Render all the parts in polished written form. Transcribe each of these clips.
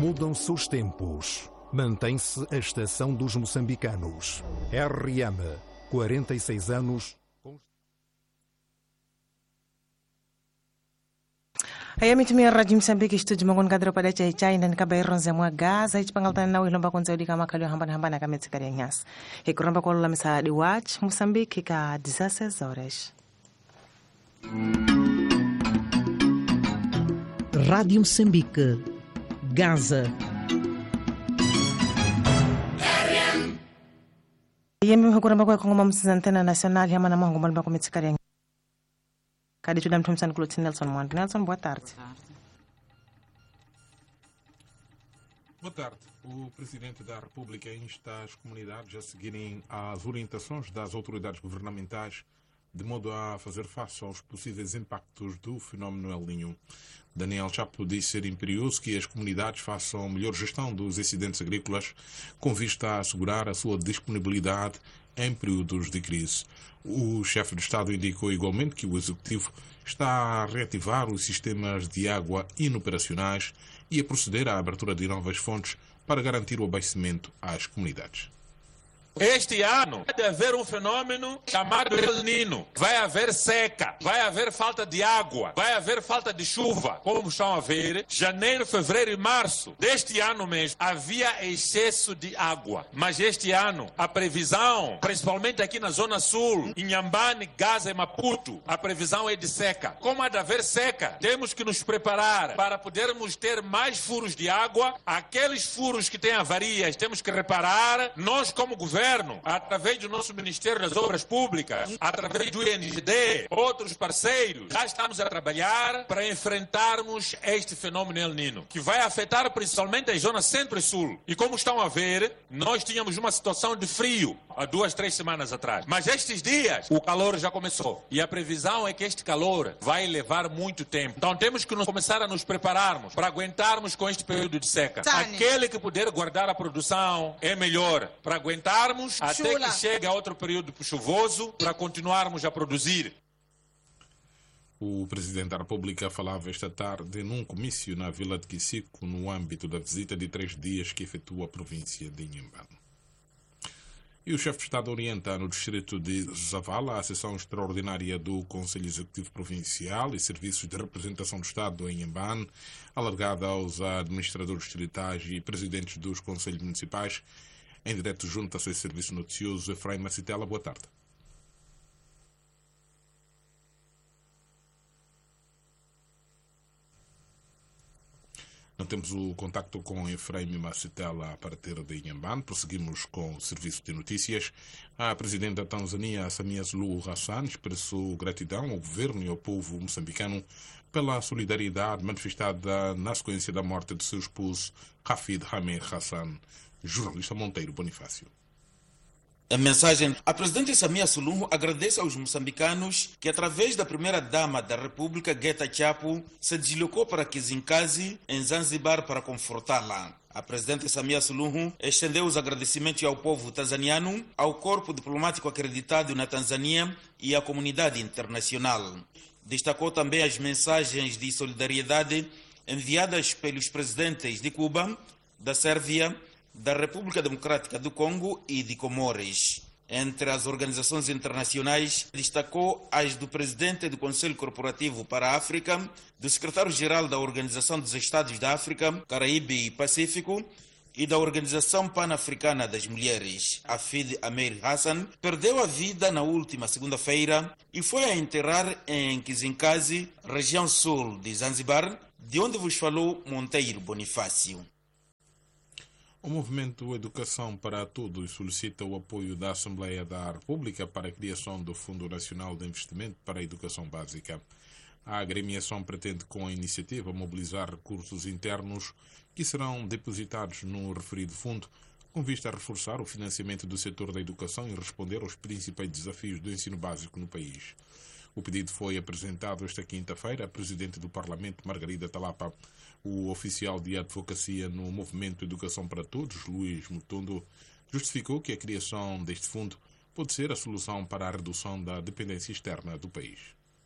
Mudam-se os tempos. Mantém-se a estação dos moçambicanos. RM, 46 anos. Hayamitumia Radio Msambiki studio mangon kadro pada chai nan kabayron zemwa gaza ich pangaltan na wilomba konza udi kama kalio hambana kametsi kari nyas. Hikuramba kwa lula misa di watch Msambiki ka 16 horas. Rádio Moçambique, Gaza. Yemi hukuramba kwa kongoma msizantena nacional yama na mwangu mbalba kametsi kari nyas. Cadê o Dame Thompson Clotilde Nelson Monte? Nelson, boa tarde. Boa tarde. O Presidente da República insta as comunidades a seguirem as orientações das autoridades governamentais de modo a fazer face aos possíveis impactos do fenómeno El Niño. Daniel Chapo disse ser imperioso que as comunidades façam melhor gestão dos excedentes agrícolas com vista a assegurar a sua disponibilidade em períodos de crise. O chefe de Estado indicou igualmente que o Executivo está a reativar os sistemas de água inoperacionais e a proceder à abertura de novas fontes para garantir o abastecimento às comunidades. Este ano vai haver um fenômeno chamado El Niño. Vai haver seca, vai haver falta de água, vai haver falta de chuva. Como estão a ver, janeiro, fevereiro e março deste ano mesmo havia excesso de água. Mas este ano a previsão, principalmente aqui na zona sul, em Inhambane, Gaza e Maputo, a previsão é de seca. Como há de haver seca, temos que nos preparar para podermos ter mais furos de água. Aqueles furos que têm avarias temos que reparar. Nós como governo, através do nosso Ministério das Obras Públicas, através do INGD, outros parceiros, já estamos a trabalhar para enfrentarmos este fenômeno El Niño, que vai afetar principalmente as zonas centro e sul. E como estão a ver, nós tínhamos uma situação de frio há 2-3 semanas atrás. Mas estes dias, o calor já começou. E a previsão é que este calor vai levar muito tempo. Então temos que começar a nos prepararmos para aguentarmos com este período de seca. Aquele que puder guardar a produção é melhor para aguentarmos até que chegue a outro período chuvoso para continuarmos a produzir. O Presidente da República falava esta tarde num comício na Vila de Quisico no âmbito da visita de 3 dias que efetua a província de Inhambane. E o chefe de Estado orienta no distrito de Zavala a sessão extraordinária do Conselho Executivo Provincial e Serviços de Representação do Estado em Inhambane, alargada aos administradores distritais e presidentes dos conselhos municipais. Em direto junto ao seu serviço noticioso, Efraim Macitela, boa tarde. Não temos o contacto com Efraim Macitela a partir de Inhambane. Prosseguimos com o serviço de notícias. A presidente da Tanzânia, Samia Suluhu Hassan, expressou gratidão ao governo e ao povo moçambicano pela solidariedade manifestada na sequência da morte de seu esposo, Hafid Hamed Hassan. Jornalista Monteiro Bonifácio. Em mensagem, a presidente Samia Suluhu agradece aos moçambicanos que, através da primeira-dama da República, Geta Chapo, se deslocou para Kizinkazi, em Zanzibar, para confortá-la. A presidente Samia Suluhu estendeu os agradecimentos ao povo tanzaniano, ao corpo diplomático acreditado na Tanzânia e à comunidade internacional. Destacou também as mensagens de solidariedade enviadas pelos presidentes de Cuba, da Sérvia, da República Democrática do Congo e de Comores. Entre as organizações internacionais, destacou as do presidente do Conselho Corporativo para a África, do secretário-geral da Organização dos Estados da África, Caraíbe e Pacífico e da Organização Pan-Africana das Mulheres. Hafid Hamed Hassan perdeu a vida na última segunda-feira e foi a enterrar em Kizinkazi, região sul de Zanzibar, de onde vos falou Monteiro Bonifácio. O movimento Educação para Todos solicita o apoio da Assembleia da República para a criação do Fundo Nacional de Investimento para a Educação Básica. A agremiação pretende, com a iniciativa, mobilizar recursos internos que serão depositados no referido fundo, com vista a reforçar o financiamento do setor da educação e responder aos principais desafios do ensino básico no país. O pedido foi apresentado esta quinta-feira à Presidente do Parlamento, Margarida Talapa. O oficial de advocacia no Movimento Educação para Todos, Luís Mutondo, justificou que a criação deste fundo pode ser a solução para a redução da dependência externa do país.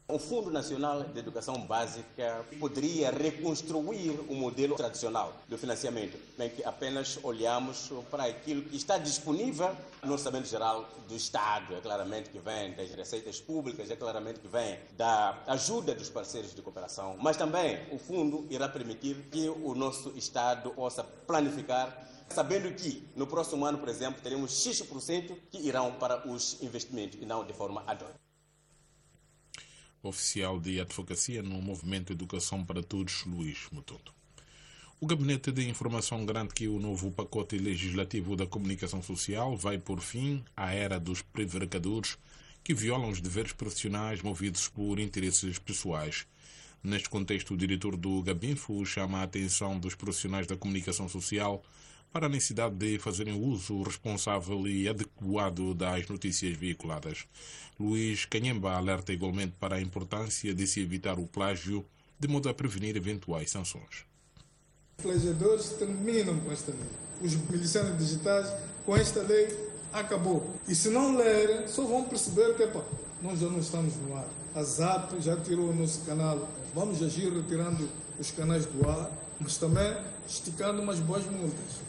O Fundo Nacional de Educação Básica poderia reconstruir o modelo tradicional do financiamento, em que apenas olhamos para aquilo que está disponível no Orçamento Geral do Estado, é claramente que vem das receitas públicas, é claramente que vem da ajuda dos parceiros de cooperação, mas também o fundo irá permitir que o nosso Estado possa planificar, sabendo que no próximo ano, por exemplo, teremos X% que irão para os investimentos e não de forma ad hoc. Oficial de advocacia no Movimento Educação para Todos, Luís Mutondo. O Gabinete de Informação garante que o novo pacote legislativo da comunicação social vai pôr fim à era dos prevaricadores que violam os deveres profissionais movidos por interesses pessoais. Neste contexto, o diretor do Gabinfo chama a atenção dos profissionais da comunicação social para a necessidade de fazerem uso responsável e adequado das notícias veiculadas. Luís Canhemba alerta igualmente para a importância de se evitar o plágio, de modo a prevenir eventuais sanções. Os plagiadores terminam com esta lei. Os milicianos digitais, com esta lei, acabou. E se não lerem, só vão perceber que nós já não estamos no ar. A ZAP já tirou o nosso canal. Vamos agir retirando os canais do ar, mas também esticando umas boas multas.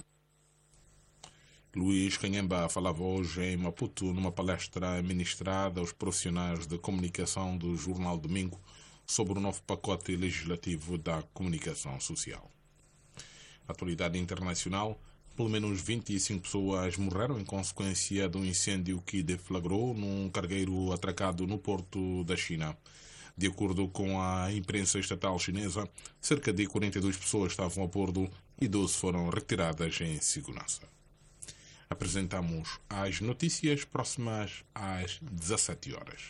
Luís Canhemba falava hoje em Maputo numa palestra ministrada aos profissionais de comunicação do Jornal Domingo sobre o novo pacote legislativo da comunicação social. Atualidade internacional, pelo menos 25 pessoas morreram em consequência de um incêndio que deflagrou num cargueiro atracado no porto da China. De acordo com a imprensa estatal chinesa, cerca de 42 pessoas estavam a bordo e 12 foram retiradas em segurança. Apresentamos as notícias próximas às 17 horas.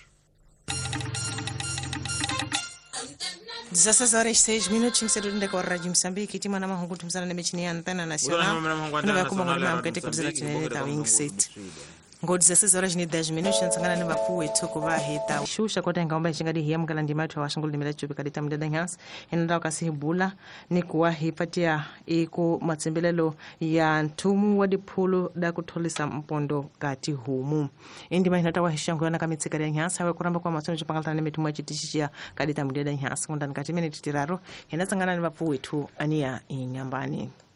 16 horas 6 minutos msedude kwa Radio Msambiki tima na mahungu tumzana na mechi ni antena nacional na kumangolima mkete kuzila chineleta wingset ngo 16 horas ni 10 minutos nsangana ni bafu wetu kuva hita shusha kote ngaomba chingadi hiya mkala ndima tu washanguli mila chupi kadita mdada nyas inenda kasihibula ni kuwa hipatia iku matsembelelo ya ntumu wa dipulu da kutholisa mpondo kati humu indi mahinata wa hishangu yana kamitsika ya nyas hawe kuramba kwa masono chupangalta ni mitumwa chitishia kadita mdada nyas ngondani kati mene titiraro ina sangana ni bafu wetu ania inyambani.